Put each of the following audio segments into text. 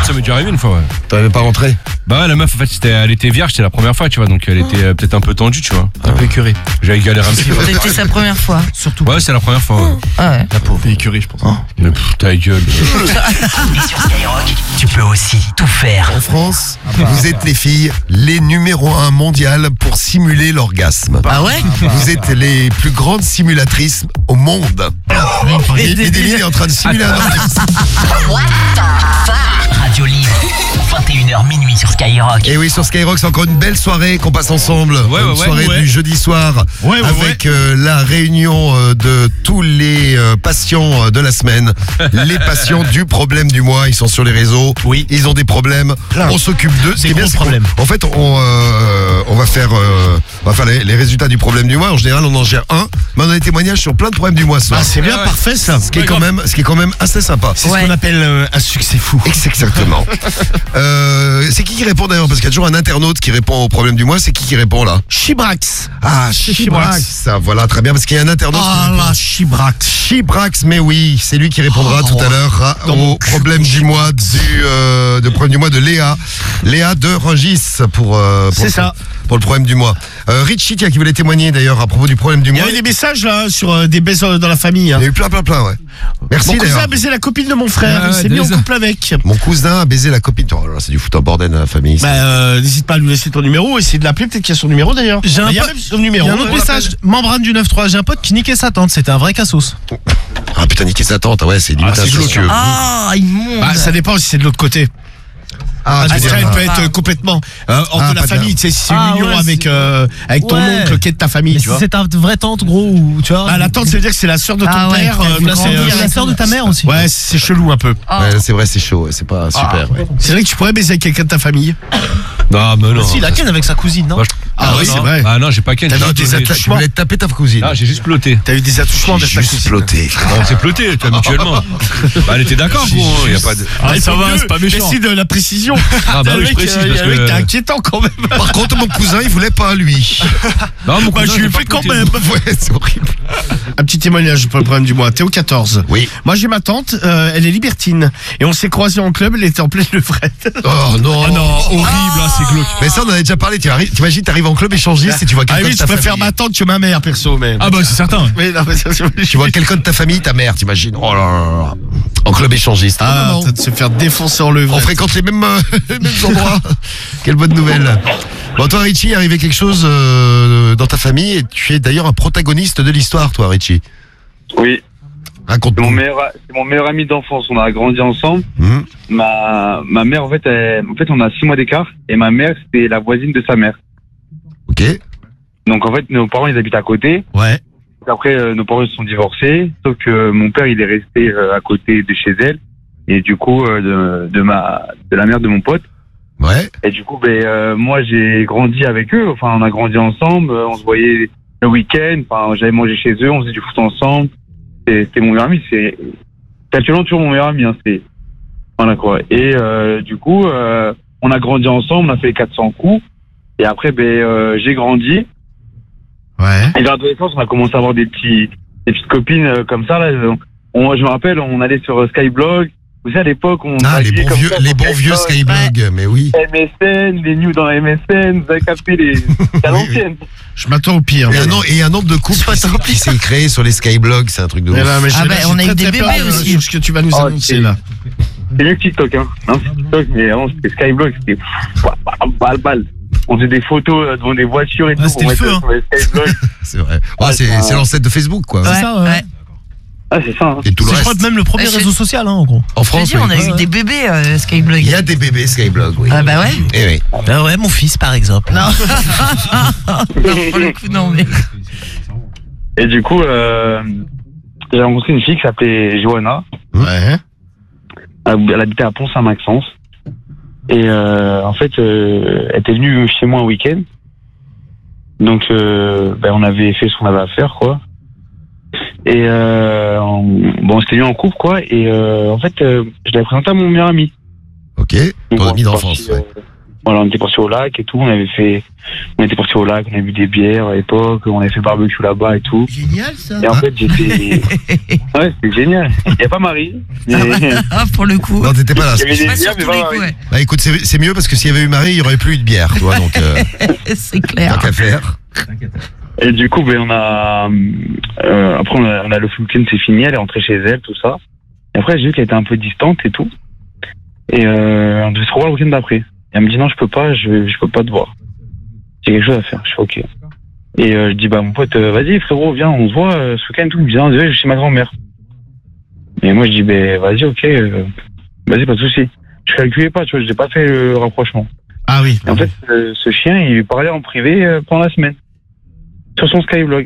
ça m'est déjà arrivé une fois, ouais. T'avais pas rentré? Bah ouais, la meuf, en fait, elle était vierge, c'était la première fois, tu vois, donc elle était peut-être un peu tendue, tu vois. Un peu écœuré. J'avais galéré un petit peu. C'était sa première fois. Surtout. Ouais, c'est la première fois, ouais. Ah ouais. La pauvre. T'es écœuré, je pense. Mais ta gueule. Et sur Skyrock, tu peux aussi tout faire. En France, vous êtes les filles les numéro 1 mondiales pour simuler l'orgasme. Ah ouais? Vous êtes les plus grandes simulatrices au monde. Et Delia est en train de simuler un orgasme. Radio Libre, 21h minuit sur Skyrock. Et oui, sur Skyrock, c'est encore une belle soirée qu'on passe ensemble. Une soirée du jeudi soir. Avec la réunion de tous les patients de la semaine. Les patients du problème du mois. Ils sont sur les réseaux. Oui. Ils ont des problèmes. On s'occupe d'eux. Ce qui est bien, c'est problèmes. en fait, on va faire les résultats du problème du mois. En général, on en gère un. Mais on a des témoignages sur plein de problèmes du mois ce soir. Ah, c'est bien, parfait ça. Ce qui est quand même assez sympa. C'est ce qu'on appelle un succès fou. Exactement. C'est qui répond d'ailleurs? Parce qu'il y a toujours un internaute qui répond au problème du mois. C'est qui répond là? Chibrax. Ah, Chibrax. Voilà, très bien, parce qu'il y a un internaute qui répond. là, Chibrax. Chibrax, mais oui, c'est lui qui répondra tout à l'heure au problème du mois de problème du mois de Léa. Léa de Rungis pour le problème du mois. Richie, tiens, qui voulait témoigner d'ailleurs à propos du problème du mois. Il y a eu des messages là sur des baises dans la famille. Il y a eu plein, ouais. Merci Mon cousin d'ailleurs. a baisé la copine de mon frère. Il s'est mis en couple avec. Mon cousin a baisé la copine. Oh là, c'est du foot en bordel dans la famille. N'hésite pas à lui laisser ton numéro. Essaye de l'appeler. Peut-être qu'il y a son numéro d'ailleurs. Il y a même son numéro. Il y a un autre message. Membrane du 9-3. J'ai un pote qui niquait sa tante. C'était un vrai cassos. Ah putain, niquer sa tante. Ouais, c'est limite incestueux. Ah, immonde. Ça dépend si c'est de l'autre côté. Elle peut être complètement hors de la famille, tu sais, si c'est une union avec ton oncle qui est de ta famille, tu vois. Si c'est ta vraie tante, gros, ou tu vois. La tante, ça veut dire que c'est la sœur de ton père. Là, c'est la sœur de ta mère aussi. Ouais, c'est chelou un peu. Ouais, c'est vrai, c'est chaud, c'est pas super. Ouais. C'est vrai que tu pourrais baiser avec quelqu'un de ta famille. Non, mais non. Si, il a ken avec sa cousine, non? Ah oui, c'est vrai. Ah non, j'ai pas ken. T'as eu des Tu voulais te taper ta cousine. Ah, j'ai juste ploté. T'as eu des attouchements de ta Juste cousine. ploté. On s'est ploté, mutuellement. Elle était d'accord, gros. Il y a pas de. Ça va, c'est pas méchant. Merci de la précision. Ah bah oui, je précise parce que. T'es inquiétant quand même. Par contre, mon cousin, il voulait pas, lui. Non, mon cousin, je lui ai fait quand même. Ouais, c'est horrible. Un petit témoignage pour le problème du mois. Théo 14. Oui. Moi j'ai ma tante, elle est libertine. Et on s'est croisés en club, elle était en pleine levrette. Oh non. Ah non, horrible, c'est glauque. Mais ça, on en avait déjà parlé. T'imagines, t'arrives en club échangiste et tu vois quelqu'un oui, de je ta préfère famille. ma tante que ma mère, perso. Mais... Ah bah c'est certain. Mais non, mais ça, Tu vois quelqu'un de ta famille, ta mère, t'imagines. Oh là là. En club échangiste. Ah, de se faire défoncer en levrette. On fréquente les mêmes endroits. Quelle bonne nouvelle. Bon, toi, Richie, il est arrivé quelque chose dans ta famille et tu es d'ailleurs un protagoniste de l'histoire, toi, Richie. Oui. Raconte-nous. C'est mon meilleur ami d'enfance. On a grandi ensemble. Mmh. Ma mère, en fait, on a 6 mois d'écart. Et ma mère, c'était la voisine de sa mère. Ok. Donc, en fait, nos parents, ils habitent à côté. Ouais. Après, nos parents se sont divorcés. Sauf que mon père, il est resté à côté de chez elle. Et du coup, de la mère de mon pote. Ouais. Et du coup, moi, j'ai grandi avec eux. Enfin, on a grandi ensemble. On se voyait le week-end. Enfin, j'allais manger chez eux. On faisait du foot ensemble. C'était mon meilleur ami. C'est actuellement toujours mon meilleur ami. Hein. Voilà quoi. Et du coup, on a grandi ensemble. On a fait 400 coups. Et après, j'ai grandi. Ouais. Et vers l'adolescence, on a commencé à avoir des petites copines comme ça. Là. Je me rappelle, on allait sur Skyblog. Vous savez, à l'époque, on les bons vieux Skyblog, mais oui. MSN, les news dans MSN, vous avez capté les à l'ancienne. Je m'attends au pire. Et un nombre de couples qui s'est créé sur les Skyblogs, c'est un truc de ouf. On a eu des bébés aussi. Ce que tu vas nous annoncer là. C'est mieux que TikTok, hein. Non, c'est TikTok, mais avant, c'était Skyblog, c'était balle. On faisait des photos devant des voitures et tout. C'était le feu, sur les Skyblog. C'est vrai. C'est l'ancêtre de Facebook, quoi. C'est ça, ouais. Ah, c'est ça. Hein. Et tout le C'est, je reste. crois, même le premier réseau social, en gros. En France, on a eu des bébés Skyblog. Il y a des bébés Skyblog, oui. Ah bah ouais. Eh oui. Bah ouais, mon fils, par exemple. Non. Non, pour le coup, non, mais. Et du coup, j'ai rencontré une fille qui s'appelait Johanna. Ouais. Elle habitait à Pont-Saint-Maxence. Et en fait, elle était venue chez moi un week-end. Donc, on avait fait ce qu'on avait à faire, quoi. Et on s'était mis en couple, quoi. Et en fait, je l'avais présenté à mon meilleur ami. Ok. Ton ami d'enfance, ouais. Voilà, on était partis au lac et tout. On était partis au lac, on avait bu des bières à l'époque, on avait fait barbecue là-bas et tout. Génial, ça. Et en fait, j'étais. Ouais, c'était génial. Il n'y a pas Marie. Mais... Ah, pour le coup. Non, t'étais pas là. Il y avait des Pas bières, sur mais tous pas les Marie. coups, ouais. Bah écoute, c'est mieux parce que s'il y avait eu Marie, il y aurait plus eu de bière, tu vois, donc C'est clair. tant qu'à faire. Et du coup, ben, après, on a le week-end, c'est fini, elle est rentrée chez elle, tout ça. Et après, j'ai vu qu'elle était un peu distante et tout. Et on devait se revoir le week-end d'après. Et elle me dit non, je peux pas te voir. J'ai quelque chose à faire. Je fais ok. Et je dis bah mon pote, vas-y frérot, viens, on se voit ce week-end tout. Il me dit non, désolé, je suis chez ma grand-mère. Et moi je dis ben vas-y, ok, vas-y, pas de souci. Je calculais pas, tu vois, j'ai pas fait le rapprochement. Ah oui. Et en fait, ce chien, il lui parlait en privé pendant la semaine sur son Skyblog.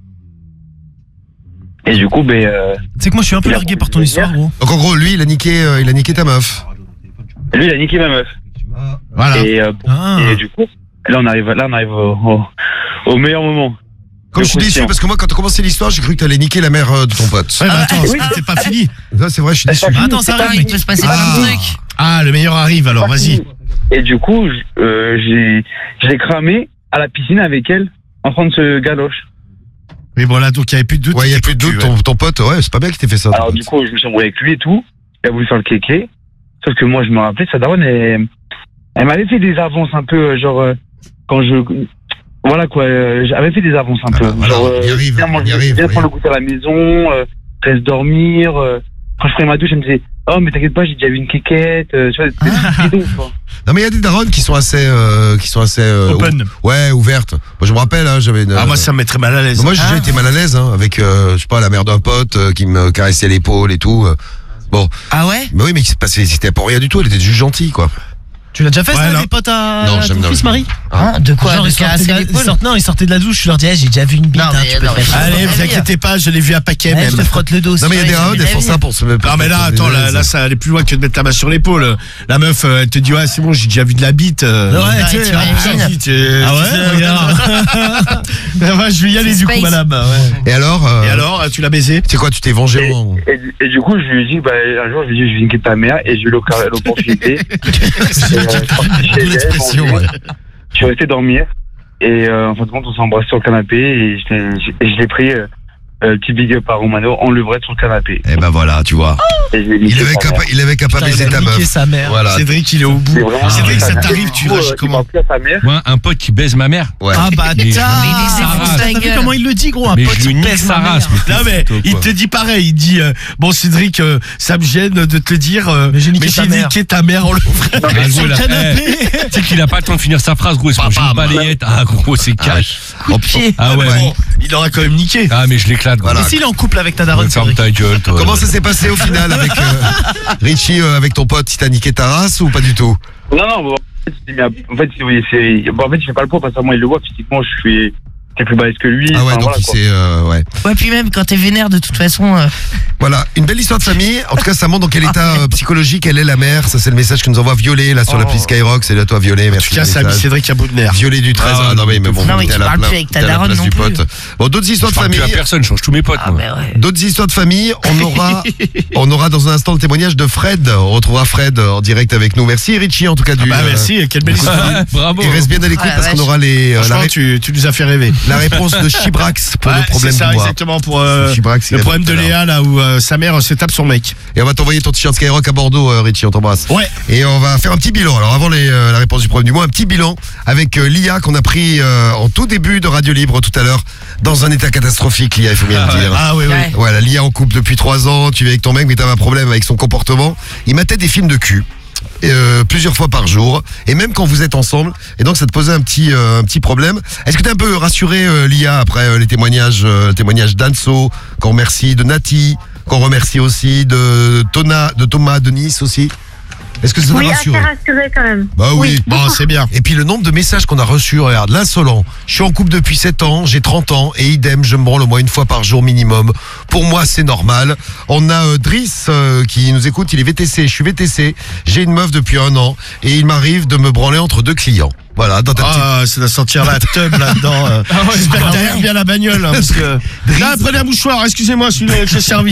Et du coup, ben. Tu sais que moi je suis un peu largué par ton histoire, gros. Donc en gros, lui, il a niqué ta meuf. Lui, il a niqué ma meuf. Voilà. Et du coup, là on arrive au meilleur moment. Comme je suis déçu, parce que moi, quand t'as commencé l'histoire, j'ai cru que t'allais niquer la mère de ton pote. Ouais, bah attends, c'est pas fini. Ça, c'est vrai, je suis déçu. Attends, ça arrive, Il peut se passer plein de trucs. Ah, le meilleur arrive alors, vas-y. Et du coup, je l'ai cramé à la piscine avec elle, en train de se galoche. Mais bon, là, donc il n'y avait plus de doute. Ouais, il n'y a plus de doute, ton pote, ouais, c'est pas bien qu'il t'ait fait ça. Alors du coup, je me suis embrouillé avec lui et tout. Il a voulu faire le kéké. Sauf que moi, je me rappelais, sa daronne, elle m'avait fait des avances un peu, genre, quand je... Voilà quoi, j'avais fait des avances un peu. Voilà, genre, il arrive, viens prendre le goûter à la maison, reste dormir. Quand je prenais ma douche, elle me disait, oh mais t'inquiète pas, j'ai déjà vu une kékette. Tu vois, c'était bidon, quoi. Non mais il y a des daronnes qui sont assez Open. ouais, ouvertes. Moi je me rappelle, hein, j'avais une. Ah, moi ça me mettrait mal à l'aise. Moi j'ai déjà été mal à l'aise hein, avec je sais pas la mère d'un pote qui me caressait l'épaule et tout. Bon. Ah ouais? Mais oui, mais c'était pour rien du tout, elle était juste gentille quoi. Tu l'as déjà fait ça, non. les potes à Non, ton jamais fils, dans le- Marie? Hein, de quoi? Genre, De ils sortaient caresser de la- l'épaule? ils sortaient de la douche, je leur dis, j'ai déjà vu une bite, Non, hein, mais tu peux non, le faire. Allez, vous inquiétez pas, je l'ai vu à paquet Ouais, même. je te frotte le dos. Non mais il y a des daronnes, elles font ça pour se mettre. Non mais là, attends, là ça allait plus loin que de mettre la main sur l'épaule. La meuf, elle te dit ouais c'est bon, j'ai déjà vu de la bite. Ouais, tu sais, Ah ouais, regarde. Ouais, je vais y aller du coup, Space. madame. Ouais. Et alors Et alors, tu l'as baisé? c'est quoi, tu t'es vengé au... Et du coup, je lui ai dit, bah, un jour, je lui ai dit, je vais niquer ta mère, et j'ai eu l'opportunité. l'expression, ouais. Je suis resté dormir, et en fin de compte, on s'est embrassé sur le canapé, et je l'ai pris, petit big up à Romano, en levrette sur le canapé. Eh ben voilà, tu vois. Et je l'ai niqué ta mère. Il avait qu'à pas Putain, baiser il ta a niqué meuf. sa mère. Voilà. Cédric, il est au bout. C'est vraiment- Cédric, ça Et t'arrive, du tu coup, réagis il comment? m'a pris à sa mère. Moi, un pote qui baise ma mère. Ouais. Ah bah Mais je tiens, lui nique sa race. t'as vu comment il le dit, gros? Un Mais pote je lui qui nique pèse sa ma race. mère. Non mais Plutôt, il quoi. te dit pareil, il dit bon Cédric, ça me gêne de te dire Mais j'ai niqué ta mère. niqué ta mère en le vrai. Ah, gros, Sur le là, canapé. tu sais qu'il a pas le temps de finir sa phrase, gros. Il se mange une balayette. Ah, gros, c'est cash. Coup de pied. Ah ouais. Bon, il aura quand même niqué. Ah, mais je l'éclate, gros. Voilà. Et s'il est en couple avec ta daronne, Ferme Cédric? ta gueule, toi. Comment ça s'est passé au final avec Richie, avec ton pote, il t'a niqué ta race ou pas du tout? Non, bon, en fait, oui, il fait pas le poids, parce que moi, il le voit, physiquement, je suis plus balèze que lui. Ah ouais, enfin, donc voilà, il quoi. s'est ouais. Ouais, puis même quand t'es vénère, de toute façon. Voilà, une belle histoire de famille. En tout cas, ça montre dans quel état psychologique elle est la mère. Ça, c'est le message que nous envoie Violet là sur l'appli Skyrock. C'est à toi, Violet. En Merci. tout cas, du ça a mis message. Cédric à bout de nerfs. Violet du 13. Ah, non mais bon, Non, mais t'es tu à la parles place- plus avec ta t'es à la daronne place non du plus. pote. Bon, d'autres histoires Je de parle plus famille. à personne, je change tous mes potes. Ah moi. bah ouais. D'autres histoires de famille, on aura dans un instant le témoignage de Fred. On retrouvera Fred en direct avec nous. Merci Richie en tout cas du. Bah merci, quelle belle histoire. Bravo. Et reste bien à l'écoute Ouais, parce qu'on vache. aura Franchement, tu nous as fait rêver. la réponse de Chibrax pour Ouais, le problème c'est ça, du mois. exactement, pour Chibrax, il le a problème tout de à l'heure. Léa, là où sa mère se tape son mec. Et on va t'envoyer ton t-shirt Skyrock à Bordeaux, Richie, on t'embrasse. Ouais. Et on va faire un petit bilan. Alors avant la réponse du problème du mois, un petit bilan avec Lia qu'on a pris en tout début de Radio Libre tout à l'heure dans un état catastrophique, Lia, il faut bien le dire. Ah oui, oui. Ouais. Voilà, Lia en couple depuis 3 ans, tu vis avec ton mec mais t'as un problème avec son comportement. Il matait des films de cul. Plusieurs fois par jour et même quand vous êtes ensemble et donc ça te posait un petit problème. Est-ce que t'es un peu rassuré Lia après les témoignages d'Anso, qu'on remercie, de Nati, qu'on remercie aussi de Thomas de Nice aussi? Est-ce que ça t'a Oui, rassuré? assez rassuré quand même. Bah oui. Bon, c'est bien. Et puis le nombre de messages qu'on a reçus, regarde, l'insolent. Je suis en couple depuis 7 ans, j'ai 30 ans et idem, je me branle au moins une fois par jour minimum. Pour moi, c'est normal. On a Driss qui nous écoute, il est VTC, je suis VTC, j'ai une meuf depuis 1 an et il m'arrive de me branler entre 2 clients. Voilà, dans ta petite... ça doit sentir la tub là-dedans. J'espère que t'aères bien la bagnole, hein, parce que... Là, prenez un mouchoir, excusez-moi, celui-là avec le servi.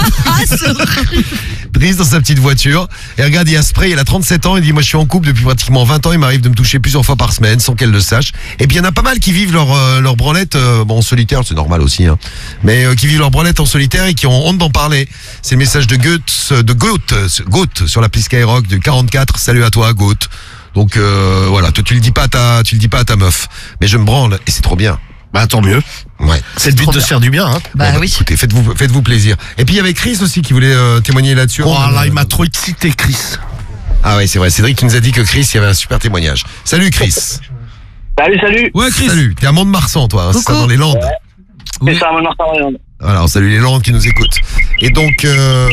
Driss dans sa petite voiture. Et regarde, il y a Spray, il a 37 ans, il dit, moi je suis en couple depuis pratiquement 20 ans, il m'arrive de me toucher plusieurs fois par semaine sans qu'elle le sache. Et puis il y en a pas mal qui vivent leur branlette, bon en solitaire, c'est normal aussi, hein, mais qui vivent leur branlette en solitaire et qui ont honte d'en parler. C'est le message de Goat sur l'appli Skyrock du 44. Salut à toi, Goat. Donc voilà, toi tu le dis pas à ta meuf, mais je me branle et c'est trop bien. Bah tant mieux. Ouais. C'est le but de se faire du bien. Hein. Bah Bon, oui. Écoutez, faites-vous plaisir. Et puis il y avait Chris aussi qui voulait témoigner là-dessus. Oh là, il m'a trop excité, Chris. Ah oui, c'est vrai. Cédric qui nous a dit que Chris, il y avait un super témoignage. Salut Chris. Salut. Ouais, Chris. Salut. T'es à Mont-de-Marsan, toi. Hein, c'est ça, dans les Landes. C'est ça, Mont-de-Marsan. Voilà, on salue les Landes qui nous écoutent. Et donc,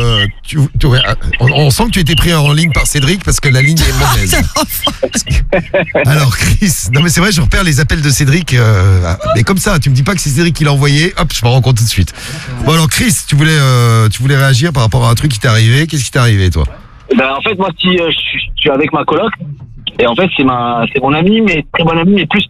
on sent que tu étais pris en ligne par Cédric parce que la ligne est mauvaise. Alors Chris, non mais c'est vrai, je repère les appels de Cédric, mais comme ça, tu me dis pas que c'est Cédric qui l'a envoyé, hop, je me rends compte tout de suite. Bon alors Chris, tu voulais réagir par rapport à un truc qui t'est arrivé. Qu'est-ce qui t'est arrivé toi? Ben, en fait, moi, je suis avec ma coloc. Et en fait, c'est mon ami, mais très bon ami, mais plus.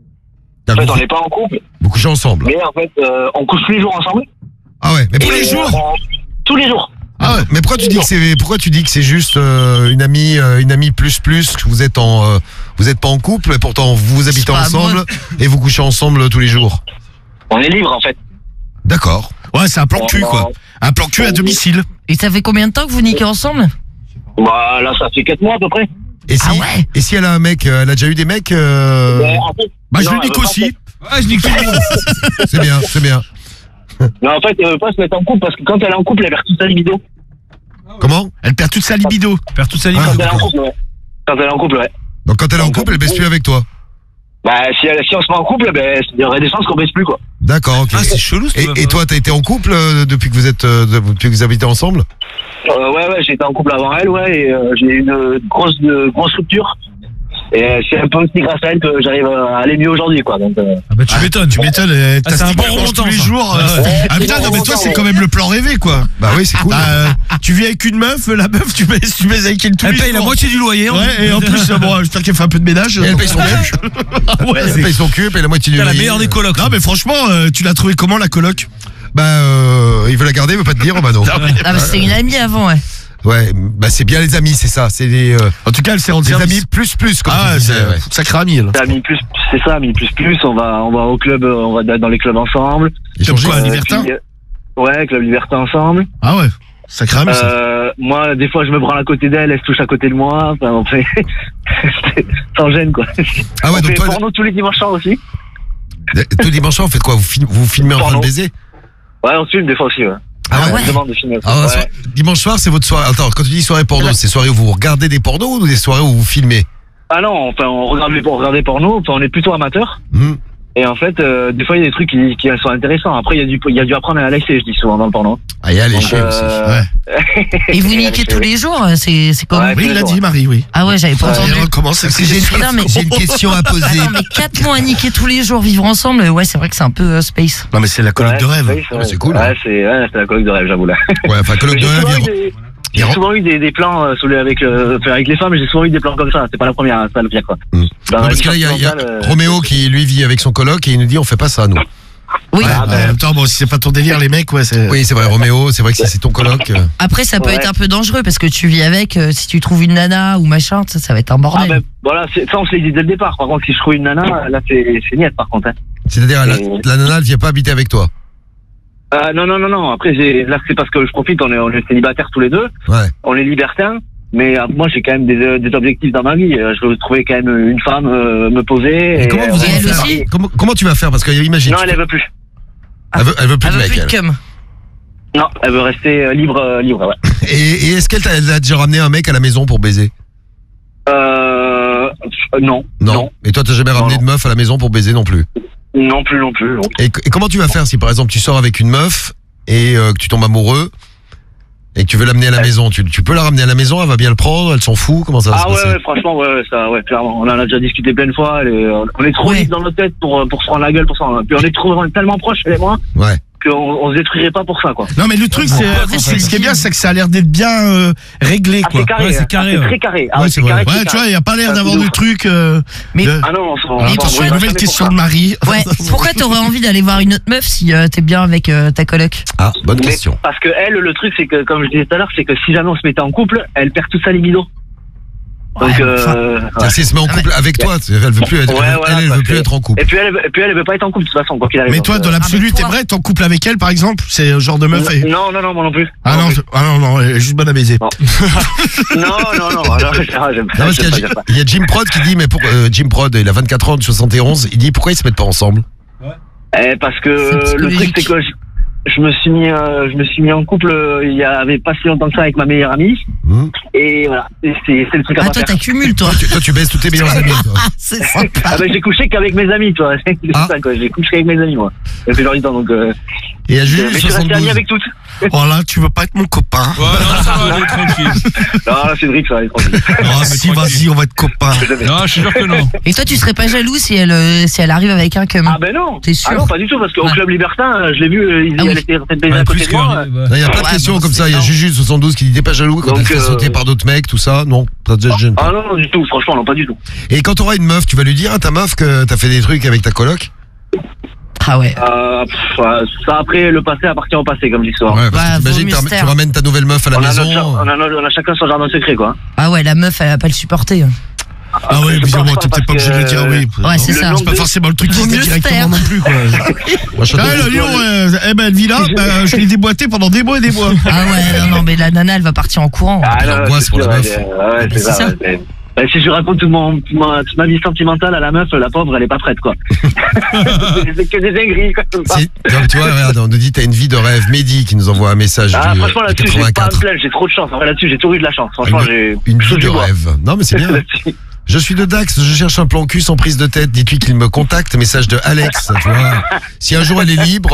En fait, on n'est pas en couple. Vous couchez ensemble? Mais en fait, on couche tous les jours ensemble. Ah ouais, mais Tous les jours? Tous les jours. Ah ouais, mais pourquoi tu dis que c'est juste une amie plus que vous êtes pas en couple, mais pourtant vous habitez pas ensemble et vous couchez ensemble tous les jours? On est libre, en fait. D'accord. Ouais, c'est un plan cul, quoi. Un plan cul à domicile. Et ça fait combien de temps que vous niquez ensemble? Bah, là, ça fait 4 mois, à peu près. Et si, Ah ouais. et si elle a un mec, elle a déjà eu des mecs Mais en fait, Bah, je non, le nique elle veut pas aussi. Ouais, je nique tout le monde. C'est bien. Mais en fait, elle veut pas se mettre en couple parce que quand elle est en couple, elle perd toute sa libido. Comment? Elle perd toute sa libido. Perd toute sa ligne. Quand elle est en couple, ouais. Quand elle est en couple, ouais. Donc quand elle est en couple, elle baisse plus avec toi? Bah, si on se met en couple, ben, il y aurait des chances qu'on baisse plus, quoi. D'accord, ok. Ah, c'est chelou, ce Et toi, t'as été en couple depuis que vous habitez ensemble? Ouais, j'ai été en couple avant elle, ouais, et j'ai eu une grosse rupture. Et c'est un peu aussi grâce à elle que j'arrive à aller mieux aujourd'hui, quoi. Donc, Ah bah tu m'étonnes. Tu m'étonnes, Ah, c'est un bon tous remontant, les ça. jours. Ah putain, non mais toi c'est quand même le plan rêvé, quoi. Bah oui, c'est cool. Tu vis avec une meuf, la meuf tu baises avec elle tous les Elle jours. paye la moitié du loyer. Ouais, et en plus, bon, j'espère qu'elle fait un peu de ménage. Et elle paye son cul. Ouais, Elle paye son cul, elle paye la moitié du T'as la loyer. meilleure des colocs. Non mais franchement, tu l'as trouvé comment la coloc? Bah, il veut la garder, il veut pas te dire, Romano. Ah bah c'était une amie avant, ouais. Ouais, bah c'est bien les amis, c'est ça. C'est les En tout cas, elle s'est rendue amis plus, comme Ah, tu disais, c'est ouais. sacré ami. Elle. c'est ça, mi plus. On va au club, on va dans les clubs ensemble. Échanger. Quoi, Libertin? Puis, ouais, club Libertin ensemble. Ah ouais, sacré ami ça. Moi, des fois, je me branle à côté d'elle, elle se touche à côté de moi. Enfin, on fait sans gêne, quoi. Ah ouais, On donc fait toi, porno tous les dimanches soirs aussi. tous dimanche soir, vous faites quoi? Vous filmez en train de Porno. baiser? Ouais, on se filme des fois aussi, ouais. Ah On ouais. me demande de filmer aussi. Ah, Ouais. dimanche soir, c'est votre soirée. Attends, quand tu dis soirée porno, c'est soirée où vous regardez des pornos ou des soirées où vous filmez? Ah non, enfin, on regarde les pornos, enfin, on est plutôt amateurs. Et en fait, des fois, il y a des trucs qui sont intéressants. Après, il y a dû apprendre à laisser, je dis souvent, dans le porno. Ah, il y a les Donc, chiens aussi. Et vous niquez tous les jours, c'est comment? Ouais. Oui, il l'a dit, Marie, oui. Ah ouais, j'avais pas Et entendu. on commence Parce que j'ai Non, mais- une question à poser. Attends, mais 4 mois à niquer tous les jours, vivre ensemble, ouais, c'est vrai que c'est un peu space. Non mais c'est la coloc de rêve. C'est cool, Ouais, hein. c'est la coloc de rêve, j'avoue, là. Ouais, enfin, colloque de rêve. J'ai souvent eu des plans avec les femmes, j'ai souvent eu des plans comme ça. C'est pas la première, c'est pas le pire, quoi. Non, Dans parce la que là, il y a sentimentale, Roméo qui, lui, vit avec son coloc et il nous dit on fait pas ça, nous. Oui. Ouais, en même temps, bon, si c'est pas ton délire, les mecs, ouais, c'est. Oui, c'est vrai, Roméo, c'est vrai que si c'est ton coloc. Après, ça peut Ouais. être un peu dangereux parce que tu vis avec, si tu trouves une nana ou machin, ça va être un Ah bordel. ben voilà, ça on se l'est dit dès le départ. Par contre, si je trouve une nana, là c'est niette par contre. Hein. C'est-à-dire, la nana, elle vient pas habiter avec toi. Non. Après, là c'est parce que je profite, on est célibataires tous les deux. Ouais. On est libertins. Mais moi j'ai quand même des objectifs dans ma vie. Je veux trouver quand même une femme me poser. Et comment vous allez elle faire aussi comment tu vas faire? Parce que imagine. Non, elle veut plus. Elle veut plus Elle de veut mec, plus de elle. cum. Non, elle veut rester libre, ouais. Et est-ce qu'elle t'a déjà ramené un mec à la maison pour baiser? Non. Et toi, t'as jamais ramené Non. de meuf à la maison pour baiser non plus? Non plus. Non. Et comment tu vas faire si par exemple tu sors avec une meuf et que tu tombes amoureux et que tu veux l'amener à la maison? Tu peux la ramener à la maison, elle va bien le prendre, elle s'en fout, comment ça va se passer? Ouais, franchement, ouais, clairement. On en a déjà discuté plein de fois. On est trop Ouais. vite dans notre tête pour se prendre la gueule pour ça. Puis on est tellement proches, elle et moi. Ouais. qu'on se détruirait pas pour ça, quoi. Non, mais le truc, ce qui est bien, c'est que ça a l'air d'être bien réglé, quoi. C'est carré, ouais, c'est carré, c'est très carré. Ah, Ouais, c'est carré. Ouais, tu vois, il n'y a pas l'air d'avoir de trucs. Mais- Ah non, Alors, attention, une nouvelle question de Marie. Ouais. Pourquoi t'aurais envie d'aller voir une autre meuf si t'es bien avec ta coloc? Ah, bonne Mais question. parce que elle, le truc, c'est que, comme je disais tout à l'heure, c'est que si jamais on se mettait en couple, elle perd tout sa libido. Donc, Si elle se met en couple avec toi, elle veut plus être, elle veut plus être en couple. Et puis elle veut pas être en couple de toute façon, quoi qu'il arrive. Mais toi, Donc, dans l'absolu, mais toi- t'aimerais être en couple avec elle, par exemple? C'est le genre de meuf. Non, moi non plus. Ah non, elle est juste bonne à baiser. Non. Non, alors, j'aime Non, parce qu'il pas. y a Jim Prod qui dit, mais pour Jim Prod, il a 24 ans, de 71, il dit pourquoi ils se mettent pas ensemble? Parce C'est que le truc, psychologique. c'est que je me suis mis en couple il y avait pas si longtemps que ça avec ma meilleure amie. Et voilà, et c'est le truc à Ah, pas toi, faire. t'accumules, toi. Toi, tu baises tous tes meilleurs amis, toi. C'est sympa. Ah ben j'ai couché qu'avec mes amis, toi. C'est Ah. ça, quoi. J'ai couché avec mes amis, moi. Ça fait genre du temps, donc. Et à Juju, Mais je suis resté ami 72. avec toutes. Oh là, tu veux pas être mon copain? Ouais, non, ça va, allez, tranquille. Non, là, Cédric, ça va être tranquille. Ah, si, vas-y, on va être copains. Non, je suis sûr que non. Et toi, tu serais pas jaloux si elle arrive avec un cum? Ah ben non. T'es sûr? Ah non, pas du tout, parce qu'au Ouais. Club Libertin, je l'ai vu, Ah oui. elle était en train de baiser Ouais, à côté plus de moi. que. Non, il y a plein de Ouais, questions bon, comme ça. Il y a c'est Juju de 72 qui dit t'es pas jaloux quand Donc, elle se fait sauter par d'autres mecs, tout ça. Non, ça te gêne pas. Ah non, du tout, franchement, non, pas du tout. Et quand t'auras une meuf, tu vas lui dire à ta meuf que t'as fait des trucs avec ta coloc? Ah ouais. Ça après, le passé appartient au passé, comme je dis souvent. Ouais, parce Ouais, que t'imagines, vaut mieux se tu ramènes ta nouvelle meuf à la On a, maison. on a chacun son jardin secret, quoi. Ah ouais, la meuf, elle va pas le supporter. Ah ouais, Je évidemment, pense t'es peut-être pas obligé de le dire, oui. Ouais, c'est ça. C'est pas forcément le truc qui Vaut se dit mieux se directement taire. non plus, quoi. Moi, je Ah, là, Lyon, elle vit là, je l'ai déboîté pendant des mois et des mois. Ah ouais, non, mais la nana, elle va partir en courant. Ah puis non, l'angoisse c'est pour la sûr, meuf. ouais, Mais c'est c'est ça. ça. Ouais. Si je raconte toute ma vie sentimentale à la meuf, la pauvre, elle est pas prête, quoi. C'est que des dingueries, quoi. Comme ça. Donc, tu vois, regarde, on nous dit t'as une vie de rêve. Mehdi qui nous envoie un message Ah, du franchement, là-dessus, j'ai pas à me 84. plaindre, j'ai trop de chance. En vrai, là-dessus, j'ai tout eu de la chance. Franchement, j'ai. Une vie touche de du bois. rêve. Non, mais c'est bien. Là-dessus. Je suis de Dax, je cherche un plan cul sans prise de tête. Dites-lui qu'il me contacte. Message de Alex. Tu vois. Si un jour elle est libre,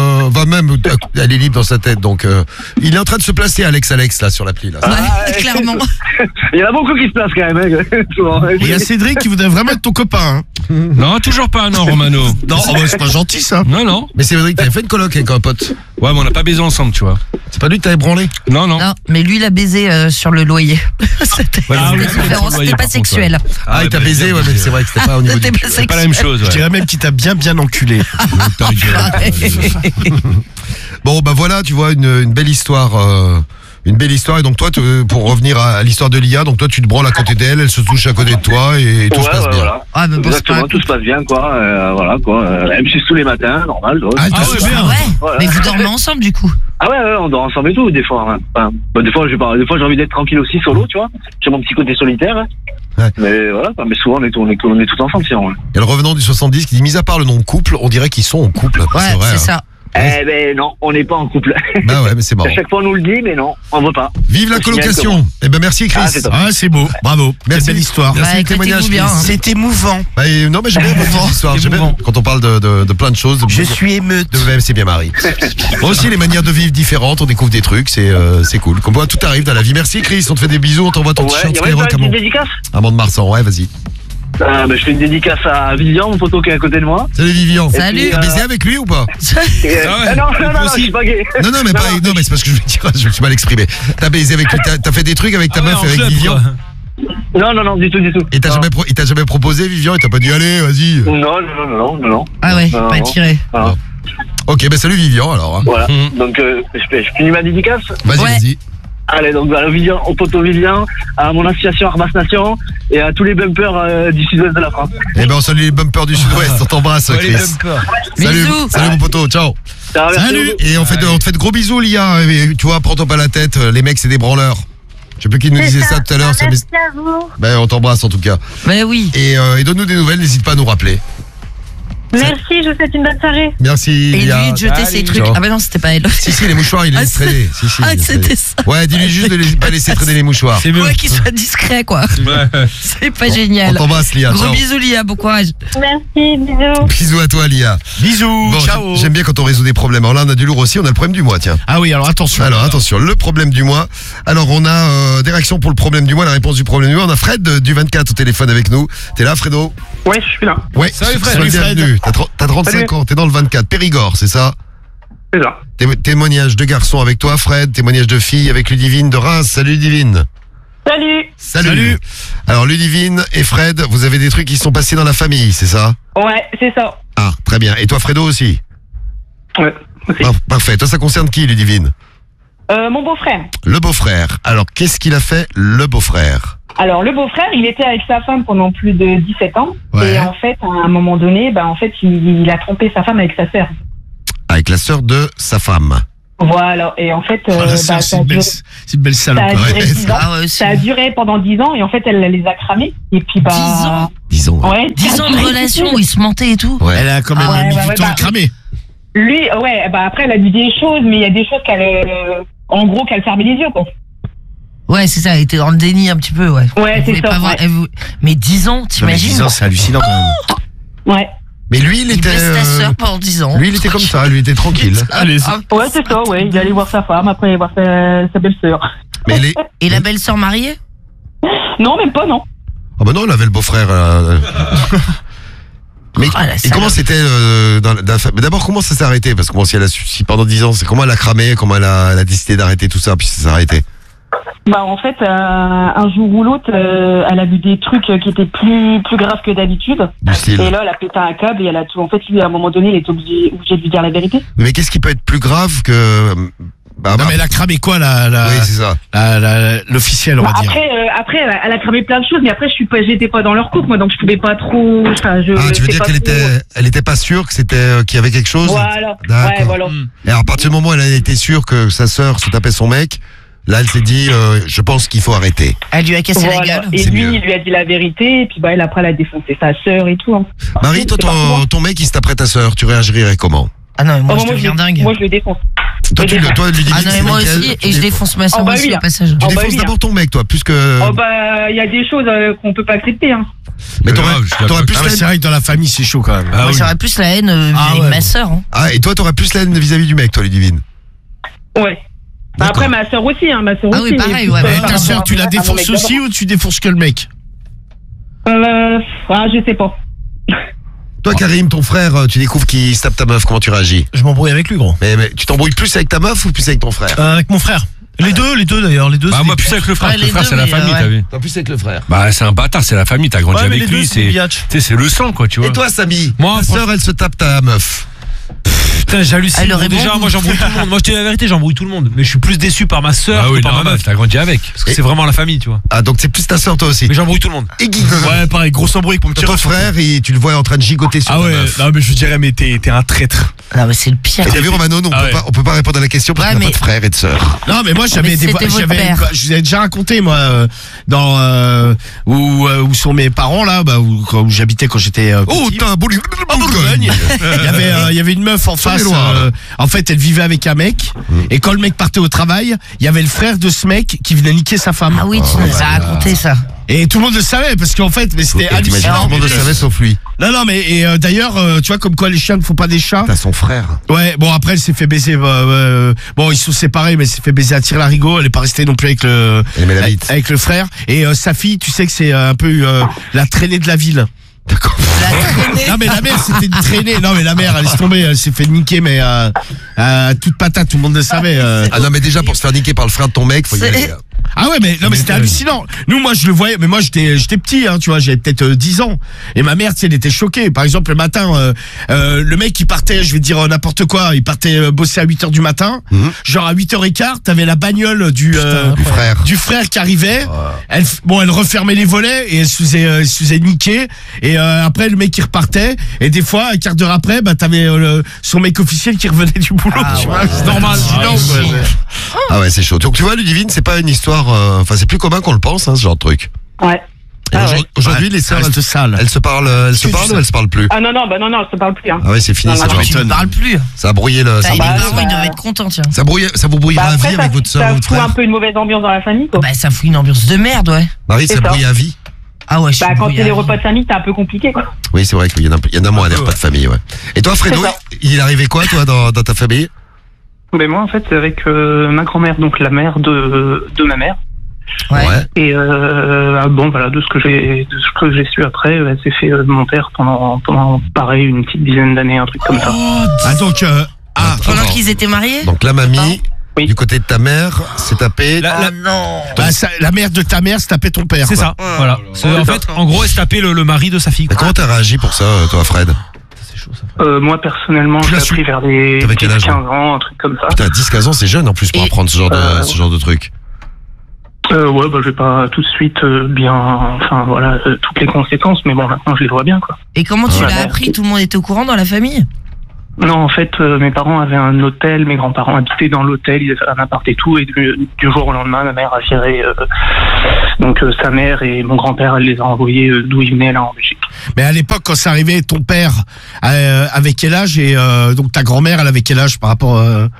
elle est libre dans sa tête. Donc, il est en train de se placer, Alex, là, sur l'appli. Là. Ouais, clairement. Il y en a beaucoup qui se placent quand même, hein, souvent. Et il y a Cédric qui voudrait vraiment être ton copain. Non, toujours pas, non, Romano. Non, c'est pas gentil, ça. Non. Mais c'est vrai que t'avais fait une coloc avec un pote. Ouais, mais on n'a pas baisé ensemble, tu vois. C'est pas lui que t'avais branlé? Non. Non, mais lui, il a baisé sur le loyer. C'était Ouais, c'était oui, différent, sur le loyer, c'était pas par contre, sexuel. Ah, il t'a baisé, ouais, mais c'est vrai que c'était pas au niveau C'était du pas cul. C'est pas la même chose, Je ouais. dirais même qu'il t'a bien enculé. Bon, bah voilà, tu vois, une belle histoire. Une belle histoire. Et donc, toi, pour revenir à l'histoire de Lia, donc toi, tu te branles à côté d'elle, elle se touche à côté de toi et tout se passe bien. Voilà. Ah, mais bon, c'est Exactement, pas- tout se passe bien, quoi. Voilà, quoi. Elle me suce tous les matins, normal. quoi. Ah, Ah t'as- ouais, bien. Ah ouais. Voilà. Mais vous dormez ensemble, du coup. Ah ouais, on dort ensemble et tout, des fois. Hein. Enfin, des fois, j'ai envie d'être tranquille aussi, solo, tu vois. J'ai mon petit côté solitaire. Hein. Ouais. Mais voilà, quoi. Mais souvent, on est tout ensemble, sinon. Hein. Et le revenant du 70 qui dit, mis à part le nom de couple, on dirait qu'ils sont en couple. Ouais, c'est vrai. c'est hein. ça. Eh ben non, on n'est pas en couple. Bah ouais, mais c'est marrant. À chaque fois, on nous le dit, mais non, on veut pas. Vive la C'est génial, colocation. Eh ben merci Chris. Ah, c'est top. Ah, c'est beau. Bravo. Merci. Quelle belle histoire. Merci Ouais, du témoignage, écoutez-vous bien, Chris. hein. C'est émouvant. Bah, non, mais j'aime bien votre histoire. J'aime bien quand on parle de plein de choses. Je suis émeute. C'est bien Marie. Moi aussi, les manières de vivre différentes, on découvre des trucs, c'est cool. Comme quoi, tout arrive dans la vie. Merci Chris, on te fait des bisous, on t'envoie ton Ouais, t-shirt il y a même Skyrock pas une petite dédicace. à Mont-de-Marsan. Ouais, vas-y. Je fais une dédicace à Vivian, mon poteau qui est à côté de moi. Salut Vivian. Salut. T'as baisé avec lui ou pas? Non, je suis pas gay. Non, mais pas, non, mais c'est parce que je me suis mal exprimé. T'as baisé avec lui, t'as fait des trucs avec ta meuf, avec Vivian. Non, du tout. Et t'as jamais proposé Vivian et t'as pas dit allez, vas-y. Non. Ah ouais, Non, pas non. tiré. Ah. Ok, bah salut Vivian alors. Hein. Voilà. Donc, je finis ma dédicace. Vas-y, Ouais. vas-y. Allez, donc voilà, Vivian, au poteau Vivian, à mon association Armas Nation et à tous les bumpers du sud-ouest de la France. Eh ben on salue les bumpers du sud-ouest, on t'embrasse Chris. Salut, Bisous. salut mon poteau, ciao. Ciao, merci Salut. beaucoup. Et on te fait de gros bisous Lia, et tu vois, prends-toi pas la tête, les mecs c'est des branleurs. Je sais plus qui nous disait ça tout à l'heure. Merci à vous. Ben on t'embrasse en tout cas. Mais oui. Et donne-nous des nouvelles, n'hésite pas à nous rappeler. Merci, je vous souhaite une bonne soirée. Merci Et Lia. lui de jeter ses trucs. Ciao. Ah bah non, c'était pas elle. Si, les mouchoirs, il les Ah, laisse c'est- traîner. Si, Ah, il laisse c'était traîner. ça. Ouais, dis-lui juste de pas laisser traîner les mouchoirs. C'est mieux. Ouais, qu'il soit discret, quoi. C'est pas On génial. t'embrasse Lia, Gros ciao. bisous, Lia, bon courage. Merci, bisous. Bisous à toi Lia. Bisous. Bon, Ciao. j'aime bien quand on résout des problèmes. Alors là, on a du lourd aussi, on a le problème du mois, tiens. Ah oui, alors attention. Alors attention, le problème du mois. Alors on a des réactions pour le problème du mois, la réponse du problème du mois. On a Fred du 24 au téléphone avec nous. T'es là Fredo? Ouais, je suis là. Ouais. Salut, Fred. sois le Salut, Fred. bienvenu. T'as 35 ans, t'es dans le 24. Périgord, c'est ça? C'est ça. Témoignage de garçon avec toi, Fred. Témoignage de fille avec Ludivine de Reims. Salut Ludivine. Salut. Alors Ludivine et Fred, vous avez des trucs qui sont passés dans la famille, c'est ça? Ouais, c'est ça. Ah, très bien. Et toi Fredo aussi? Ouais, aussi. Parfait. Toi, ça concerne qui, Ludivine? Mon beau-frère. Le beau-frère. Alors, qu'est-ce qu'il a fait, le beau-frère? Alors, le beau-frère, il était avec sa femme pendant plus de 17 ans. Ouais. Et en fait, à un moment donné, il a trompé sa femme avec sa sœur. Avec la sœur de sa femme. Voilà. Et en fait, c'est une belle salope. ça a duré Ouais. 10 ans. Ça a duré pendant 10 ans. Et en fait, elle les a cramés. Et puis, 10 ans. 10 ans. Ouais, 10 ans de relation où ils se mentaient et tout. Ouais. Elle a quand même mis du temps à cramer. Lui, après, elle a dit des choses, mais il y a des choses qu'elle fermait les yeux, quoi. Ouais, c'est ça, elle était dans le déni un petit peu, ouais. Ouais, Elle c'est voulait ça, pas voir- ouais. elle vou- Mais 10 ans, t'imagines? 10 ans, c'est hallucinant quand même. Ouais. Mais lui, il Il était. baisse ta sœur pendant 10 ans. Lui, il était comme ça. Lui, il était tranquille. Allez, Ouais, c'est ça, ouais. Il allait voir sa femme, après aller voir sa belle-sœur. Mais les. Et la belle-sœur mariée? Non, même pas, non. Ah bah non, il avait le beau-frère. Mais Ah, la et salope. comment c'était mais d'abord, comment ça s'est arrêté? Parce que bon, si pendant 10 ans, c'est comment elle a cramé, comment elle a décidé d'arrêter tout ça, puis ça s'est arrêté. En fait, un jour ou l'autre, elle a vu des trucs qui étaient plus graves que d'habitude. Du style. Et là, elle a pété un câble et elle a tout. En fait, lui, à un moment donné, il était obligé de lui dire la vérité. Mais qu'est-ce qui peut être plus grave que. Non, mais elle a cramé quoi, Oui, c'est ça. l'officiel, on va dire. Après, elle a cramé plein de choses, mais après, j'étais pas dans leur couple, moi, donc je pouvais pas trop. Ah, tu veux dire qu'elle était pas sûre que qu'il y avait quelque chose? Voilà. D'accord. Ouais, voilà. Et alors, à partir du moment où elle a été sûre que sa sœur se tapait son mec, là, elle s'est dit, je pense qu'il faut arrêter. Elle lui a cassé la Voilà. gueule. Et C'est lui, mieux. il lui a dit la vérité, et puis après, elle a défoncé sa sœur et tout. Hein. Marie, toi, C'est pas moi. ton mec, il se taperait ta sœur, tu réagirais comment? Ah non, mais moi, Oh, je deviens dingue. Moi, je le défonce. Toi, Je toi, Ludivine, Ah non, mais c'est moi nickel. aussi, et je défonce ma soeur Oh, bah aussi oui, au passage. Tu Oh, bah défonces oui, d'abord ton mec, toi, plus que. Oh, il y a des choses qu'on peut pas accepter, hein. Mais grave, je suis t'aurais d'accord. plus Ah, mais la c'est vrai que dans la famille, c'est chaud quand même. Ah Moi, oui. j'aurais plus la haine Ah avec ouais. ma soeur. Hein. Ah, et toi, t'aurais plus la haine vis-à-vis du mec, toi, Ludivine. Ouais. Après, ma sœur aussi, hein. Ma sœur Ah aussi. oui, pareil, mais ouais, plus, Mais bah, ta sœur, tu la à mon mec défonces aussi d'abord. ou tu défonces que le mec? Je sais pas. Toi, Karim, ton frère, tu découvres qu'il se tape ta meuf, comment tu réagis? Je m'embrouille avec lui, gros. Mais tu t'embrouilles plus avec ta meuf ou plus avec ton frère? Avec mon frère. Les deux d'ailleurs, les deux. Bah, c'est moi, des- plus avec le frère. Ouais, Parce que les le frère, deux, c'est la mais, famille, ouais. t'as vu? Toi, plus avec le frère. Bah, c'est un bâtard, c'est la famille, t'as grandi Ouais, mais avec les deux, lui, c'est des biatchs. tu sais, c'est le sang, quoi, tu vois. Et toi, Samy? Moi, ta sœur, elle se tape ta meuf. Putain, j'hallucine. Elle aurait Déjà, bon moi j'embrouille tout le monde. Moi je te dis la vérité, j'embrouille tout le monde. Mais je suis plus déçu par ma sœur Ah oui, que par ma normal, meuf. t'as grandi avec. Parce que Et- c'est vraiment la famille, tu vois. Ah, donc c'est plus ta sœur, toi aussi. Mais j'embrouille tout le monde. Et Guy? Ouais, pareil, grosse embrouille avec mon petit Ton ref. frère, tu le vois en train de gigoter sur Ah ta ouais, meuf. non mais je dirais, mais t'es un traître. Non, mais c'est le pire. Et t'as vu, Romano, on, Ah ouais. on peut pas répondre à la question parce Ouais, qu'on n'a mais- pas de frère et de sœur. Non, mais moi j'avais Mais des c'était votre père. je vous ai déjà raconté moi dans où sont mes parents là, où j'habitais quand j'étais Oh, petit. t'as un Bourgogne. En Bourgogne. il y avait une meuf en face. Saône-et-Loire. En fait, elle vivait avec un mec. Et quand le mec partait au travail, il y avait le frère de ce mec qui venait niquer sa femme. Ah oui, tu nous as raconté ça. Et tout le monde le savait parce qu'en fait, mais c'était Et t'imagines, hallucinant. tout le monde le savait sauf lui. Non, mais d'ailleurs, tu vois comme quoi les chiens ne font pas des chats. T'as son frère. Ouais, bon après elle s'est fait baiser. Bon, ils sont séparés, mais elle s'est fait baiser à tire-larigot. Elle est pas restée non plus avec le Elle aimait la bite. avec le frère. Et sa fille, tu sais que c'est un peu la traînée de la ville. D'accord. Non mais la mère c'était une traînée. Non mais la mère elle laisse tomber, elle s'est fait niquer mais toute patate, tout le monde le savait. Ah non, mais déjà, pour se faire niquer par le frère de ton mec, faut y aller. Ah ouais mais non mais c'était hallucinant. Nous moi je le voyais, mais moi j'étais petit hein, tu vois, j'avais peut-être 10 ans. Et ma mère tu sais elle était choquée. Par exemple le matin le mec il partait, je vais dire n'importe quoi, il partait bosser à 8h du matin. Genre à 8h15, t'avais la bagnole du frère qui arrivait. Elle refermait les volets et elle se faisait niquer. Et après le mec il repartait. Et des fois un quart d'heure après, bah t'avais son mec officiel qui revenait du boulot. Tu vois, c'est normal. Ah ouais, c'est chaud. Donc tu vois, Ludivine, c'est pas une histoire. Enfin, c'est plus commun qu'on le pense, hein, ce genre de truc. Ouais. Et aujourd'hui, les sœurs, reste sale. elles se parlent, ou elles se parlent plus? Ah non, elle se parle plus, hein. Ah ouais, c'est fini, Non, ça non, genre. Tu ne parles plus. Ça a brouillé le. Ça, Ça, les bah, parents, ils bah, devaient être contents, tiens. ça vous brouillera à vie après, avec votre sœur, ça votre fout un frère? peu une mauvaise ambiance dans la famille, quoi. Bah, ça fout une ambiance de merde, ouais. Marie, ça c'est ça. brouille à vie? Ah ouais, je suis Bah, quand brouillée c'est les à vie. repas de famille, c'est un peu compliqué, quoi. Oui, c'est vrai qu'il y en a moins des repas de famille, ouais. Et toi, Fredo, C'est ça. il est arrivé quoi, toi, dans ta famille? Ben moi, en fait, c'est avec ma grand-mère, donc la mère de ma mère. Ouais. Et bon, voilà, de ce que j'ai su après, elle s'est fait mon père pendant pareil une petite dizaine d'années, un truc comme ça. Ah donc Pendant qu'ils étaient mariés. Donc la mamie, du côté de ta mère, s'est tapée. Non. La mère de ta mère s'est tapée ton père. C'est quoi. ça, voilà. En fait, en gros, elle se tapait le mari de sa fille. Mais comment t'as réagi pour ça, toi, Fred? Moi, personnellement, je l'ai appris vers les T'avais quel âge, 15 ans, un truc comme ça. Putain, 10-15 ans, c'est jeune en plus pour apprendre ce genre de truc. Ouais, bah, je vais pas tout de suite toutes les conséquences, mais bon, maintenant, je les vois bien, quoi. Et comment tu l'as appris? Tout le monde était au courant dans la famille? Non, en fait, mes parents avaient un hôtel, mes grands-parents habitaient dans l'hôtel, ils avaient un appart et tout, et du jour au lendemain, ma mère a viré sa mère et mon grand-père, elle les a envoyés d'où ils venaient, là, en Belgique. Mais à l'époque, quand ça arrivait, ton père avait quel âge et donc ta grand-mère, elle avait quel âge par rapport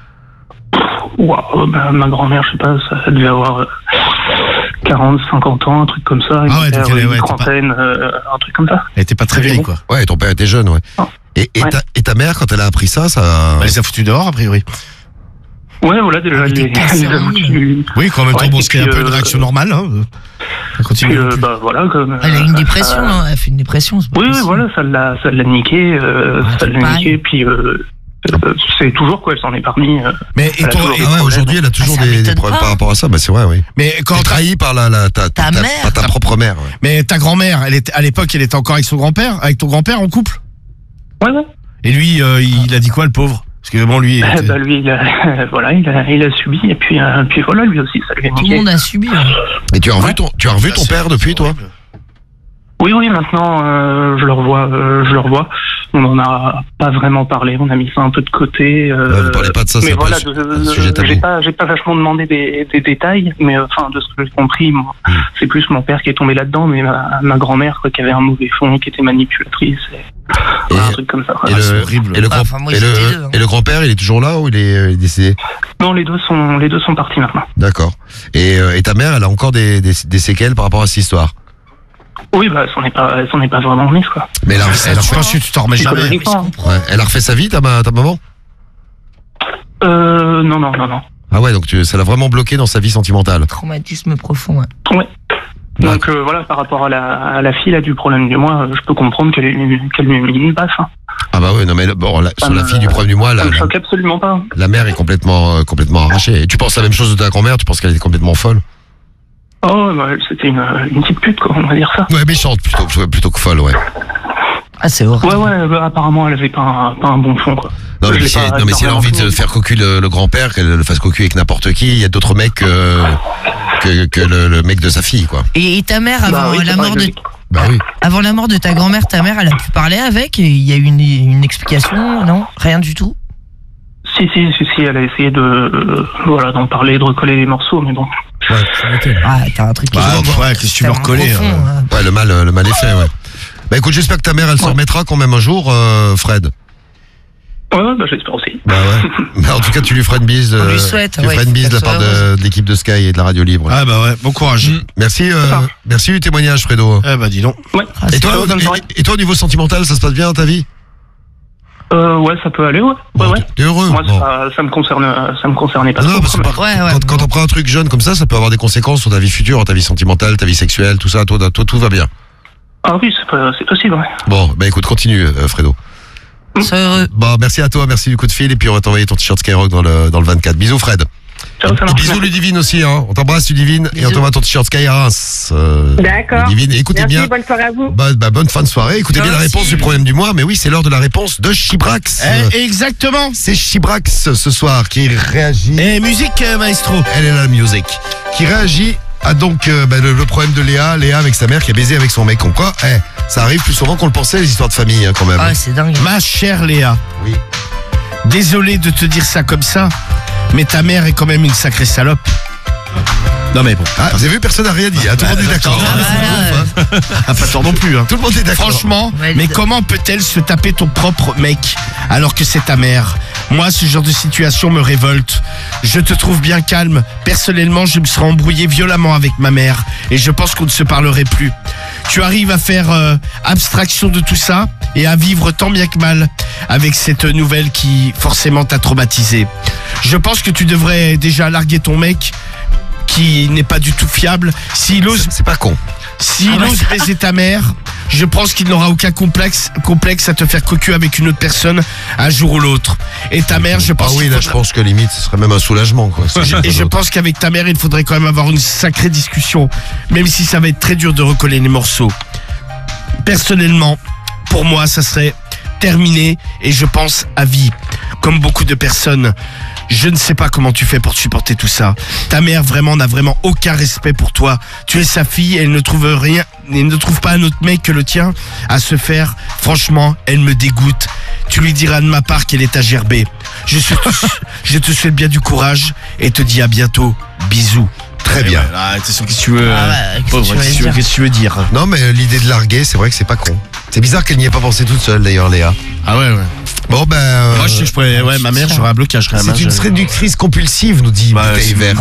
ma grand-mère, je sais pas, ça devait avoir 40, 50 ans, un truc comme ça. Ah ouais, donc elle une trentaine, un truc comme ça. Elle était pas très vieille, quoi. Ouais, ton père était jeune, ouais. Et ta mère, quand elle a appris ça... Elle les a foutus dehors, a priori. Ouais, voilà, déjà, elle les a foutus. Oui, quand même, bon, c'était un peu une réaction normale, hein. Continue. Voilà, comme, elle a une dépression, non? Elle a fait une dépression, c'est pas Oui, voilà, ça l'a niqué, puis... c'est toujours quoi, elle s'en est parmi. Mais aujourd'hui, elle a toujours des problèmes par rapport à ça. Bah c'est vrai, oui. Mais quand trahi par ta propre mère. Ouais. Mais ta grand-mère, à l'époque, elle était encore avec son grand-père, avec ton grand-père en couple. Ouais. Et lui, il a dit quoi, le pauvre? Parce que bon, lui. Lui, il a subi et puis voilà, lui aussi, ça lui a niqué. Tout le monde a subi. Et tu as revu ton père depuis, toi? Oui, maintenant je le revois. On n'en a pas vraiment parlé, on a mis ça un peu de côté. Vous parlez pas de ça, mais c'est voilà, un sujet tabou. J'ai pas vachement demandé des détails, mais de ce que j'ai compris, c'est plus mon père qui est tombé là-dedans, mais ma grand-mère qui avait un mauvais fond, qui était manipulatrice, un truc comme ça. C'est horrible. Et le grand-père, il est toujours là ou il est décédé? Non, les deux sont partis maintenant. D'accord. Et ta mère, elle a encore des séquelles par rapport à cette histoire? Oui, elle s'en est pas vraiment remise, quoi. Mais elle a refait, tu t'en remets jamais. Ouais. Elle a refait sa vie, ta maman? Non. Ah ouais, donc ça l'a vraiment bloqué dans sa vie sentimentale. Traumatisme profond, ouais. Donc voilà, par rapport à la fille là, du problème du mois, je peux comprendre qu'elle lui ait mis une baffe. Hein. Ah bah ouais, non mais bon, sur la fille du problème du mois, ça me choque absolument pas. La mère est complètement arrachée. Et tu penses la même chose de ta grand-mère? Tu penses qu'elle est complètement folle? Oh, c'était une petite pute, quoi, on va dire ça. Ouais, méchante plutôt que folle, ouais. Ah, c'est horrible. Ouais, apparemment, elle avait pas un bon fond, quoi. Non, mais si elle a envie de faire cocu le grand-père, qu'elle le fasse cocu avec n'importe qui, il y a d'autres mecs que le mec de sa fille, quoi. Et ta mère, avant la mort de... Avant la mort de ta grand-mère, ta mère, elle a pu parler avec? Il y a eu une explication? Non? Rien du tout? Si, elle a essayé d'en parler, de recoller les morceaux, mais bon. Ouais, t'as un truc qui qu'est-ce que tu veux recoller? Ouais, le mal est fait, ouais. Bah écoute, j'espère que ta mère, elle s'en remettra quand même un jour, Fred. Ouais, j'espère aussi. Bah ouais. Bah, en tout cas, tu lui feras une bise. On lui souhaite. Tu feras une bise de la part de l'équipe de Sky et de la Radio Libre. Ah bah ouais, bon courage. Merci du témoignage, Fredo. Dis donc. Ouais. Et toi, au niveau sentimental, ça se passe bien dans ta vie? Ouais, ça peut aller, ouais. T'es heureux? Moi, ça me concernait pas. Non, parce que quand on prend un truc jeune comme ça peut avoir des conséquences sur ta vie future, ta vie sentimentale, ta vie sexuelle, tout ça. Toi, tout va bien. Ah oui, c'est possible, ouais. Bon, bah écoute, continue, Fredo. C'est heureux. Bon, merci à toi, merci du coup de fil, et puis on va t'envoyer ton t-shirt Skyrock dans le 24. Bisous, Fred. Ciao, ça marche. Et bisous Ludivine aussi, hein. On t'embrasse Ludivine, et on t'envoie ton t-shirt Skyrock. D'accord. Ludivine, écoutez merci, bien. Bonne soirée à vous. Bonne fin de soirée. Écoutez bien la réponse du problème du mois, mais oui, c'est l'heure de la réponse de Chibrax. Exactement. C'est Chibrax ce soir qui réagit. Et musique, maestro. Elle est là, la musique. Qui réagit à donc le problème de Léa avec sa mère qui a baisé avec son mec. Comme quoi, ça arrive plus souvent qu'on le pensait, les histoires de famille, hein, quand même. Ah, c'est dingue. Ma chère Léa. Oui. Désolé de te dire ça comme ça, mais ta mère est quand même une sacrée salope. Non mais bon. Ah, vous avez vu, personne n'a rien dit. Tout le monde est d'accord. Pas tort non plus. Hein. Tout le monde est d'accord. Franchement, mais comment peut-elle se taper ton propre mec alors que c'est ta mère? Moi, ce genre de situation me révolte. Je te trouve bien calme. Personnellement, je me serais embrouillé violemment avec ma mère et je pense qu'on ne se parlerait plus. Tu arrives à faire abstraction de tout ça et à vivre tant bien que mal avec cette nouvelle qui forcément t'a traumatisé. Je pense que tu devrais déjà larguer ton mec qui n'est pas du tout fiable. S'il ose, c'est pas con. S'il ose baiser ta mère, Je pense qu'il n'aura aucun complexe à te faire cocu avec une autre personne un jour ou l'autre. Et ta mère, je pense. Ah oui, là, je pense que limite, ce serait même un soulagement, quoi. Et je pense qu'avec ta mère, il faudrait quand même avoir une sacrée discussion, même si ça va être très dur de recoller les morceaux. Personnellement, pour moi, ça serait terminé et je pense à vie. Comme beaucoup de personnes, je ne sais pas comment tu fais pour supporter tout ça. Ta mère vraiment n'a vraiment aucun respect pour toi. Tu es sa fille, elle ne trouve rien, elle ne trouve pas un autre mec que le tien à se faire. Franchement, elle me dégoûte. Tu lui diras de ma part qu'elle est à gerber. Je te souhaite bien du courage et te dis à bientôt. Bisous. Très bien. Qu'est-ce que tu veux, qu'est-ce que tu veux dire? Non, mais l'idée de larguer, c'est vrai que c'est pas con. C'est bizarre qu'elle n'y ait pas pensé toute seule, d'ailleurs, Léa. Ah ouais. Bon, ben. Moi, je pourrais, ma mère, j'aurais un blocage quand même. C'est une réductrice compulsive, nous dit Bouteille Verte.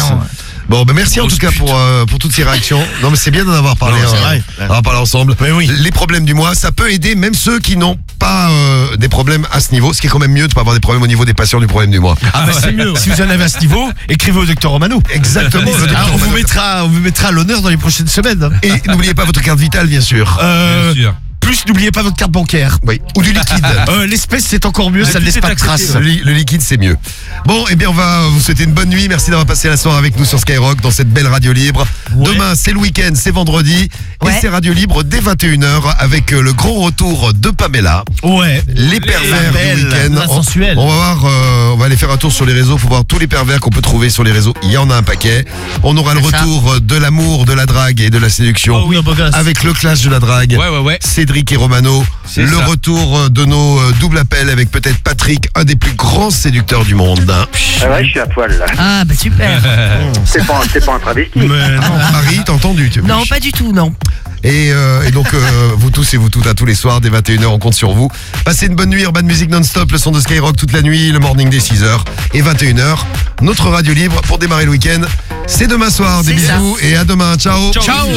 Bon, ben merci en tout cas pour toutes ces réactions. Non, mais c'est bien d'en avoir parlé. On va parler ensemble. Oui. Les problèmes du mois, ça peut aider même ceux qui n'ont pas des problèmes à ce niveau. Ce qui est quand même mieux de pas avoir des problèmes au niveau des patients du problème du mois. Ah bah c'est mieux. Si vous en avez à ce niveau, écrivez au docteur Romano. Exactement. On vous mettra à l'honneur dans les prochaines semaines. Et n'oubliez pas votre carte vitale, bien sûr. Bien sûr. Plus, n'oubliez pas votre carte bancaire. Oui. Ou du liquide. L'espèce, c'est encore mieux, ça ne laisse pas de traces. Le liquide, c'est mieux. Bon, eh bien, on va vous souhaiter une bonne nuit. Merci d'avoir passé la soirée avec nous sur Skyrock dans cette belle radio libre. Ouais. Demain, c'est le week-end, c'est vendredi. Ouais. Et c'est radio libre dès 21h avec le grand retour de Pamela. Ouais. Les pervers du week-end. On va voir, on va aller faire un tour sur les réseaux pour voir tous les pervers qu'on peut trouver sur les réseaux. Il y en a un paquet. On aura le retour de l'amour, de la drague et de la séduction. Avec le clash de la drague. Ouais. Cédric et Romano. Le retour de nos doubles appels avec peut-être Patrick, un des plus grands séducteurs du monde. Ah ouais, je suis à poil là. Ah bah super. C'est pas un travesti. Mais non, Marie, t'as entendu? Non, pas du tout, non. Et donc vous tous et vous toutes, tous les soirs dès 21h, on compte sur vous. Passez une bonne nuit, Urban Music non-stop, le son de Skyrock toute la nuit, le morning dès 6h et 21h. Notre radio libre pour démarrer le week-end. C'est demain soir, des bisous et à demain. Ciao.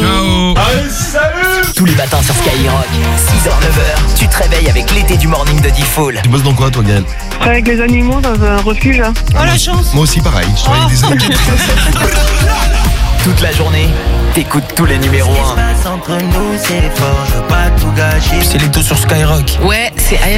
Allez, salut. Tous les matins sur Skyrock, 6h, 9h, tu te réveilles avec l'été du morning de D-Fool. Tu bosses dans quoi, toi, Gaël? Avec les animaux dans un refuge. Oh la chance. Moi aussi pareil, je travaille avec des animaux. Toute la journée, t'écoutes tous les numéros 1. Entre nous, c'est fort, je veux pas tout gâcher. C'est les deux sur Skyrock. Ouais, c'est